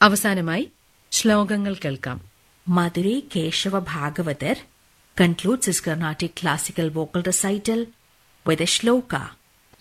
അവസാനമായി ശ്ലോകങ്ങൾ കേൾക്കാം. Madhuri Keshava Bhagavatar concludes his Carnatic classical vocal recital with a shloka